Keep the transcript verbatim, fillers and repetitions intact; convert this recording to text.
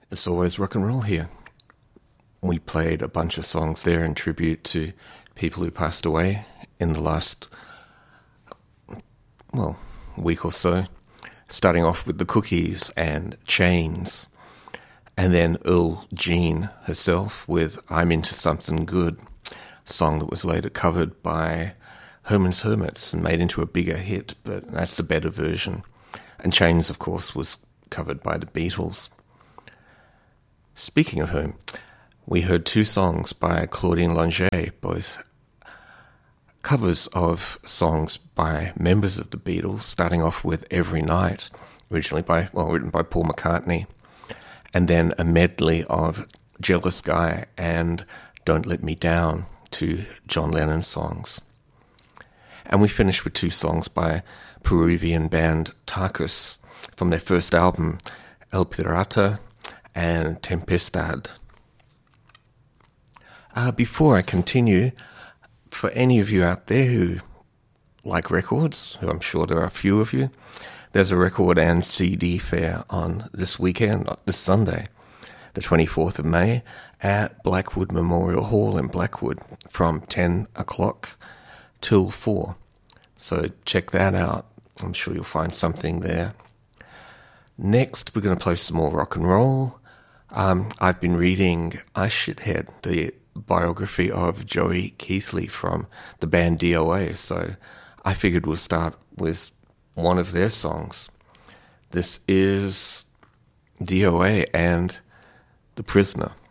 It's always rock and roll here. We played a bunch of songs there in tribute to people who passed away in the last, well, week or so. Starting off with the Cookies and Chains. And then Earl Jean herself with I'm Into Something Good, a song that was later covered by Herman's Hermits and made into a bigger hit, but that's the better version. And Chains, of course, was covered by the Beatles. Speaking of whom, we heard two songs by Claudine Longet, both covers of songs by members of the Beatles, starting off with Every Night, originally by, well, written by Paul McCartney, and then a medley of Jealous Guy and Don't Let Me Down, two John Lennon songs. And we finished with two songs by Peruvian band Tarkus from their first album, El Pirata and Tempestad. Uh, before I continue, for any of you out there who like records, who I'm sure there are a few of you, there's a record and C D fair on this weekend, this Sunday, the twenty-fourth of May, at Blackwood Memorial Hall in Blackwood from ten o'clock till four. So check that out. I'm sure you'll find something there. Next, we're going to play some more rock and roll. Um, I've been reading I Shithead, the biography of Joey Keithley from the band D O A, so I figured we'll start with one of their songs. This is D O A and The Prisoner.